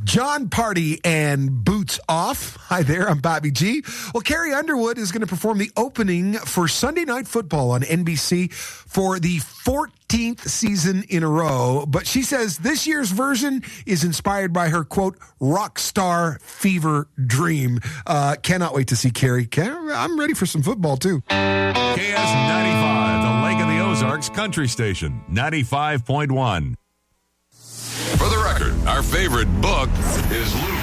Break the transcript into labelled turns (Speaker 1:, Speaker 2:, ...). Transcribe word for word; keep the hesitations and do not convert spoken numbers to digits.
Speaker 1: John Party and Boots Off. Hi there, I'm Bobby G. Well, Carrie Underwood is going to perform the opening for Sunday Night Football on N B C for the fourteenth season in a row. But she says this year's version is inspired by her, quote, rock star fever dream. Uh, cannot wait to see Carrie. I'm ready for some football, too.
Speaker 2: K S ninety-five, the Lake of the Ozarks Country Station, ninety-five point one. For the record, our favorite book is Luke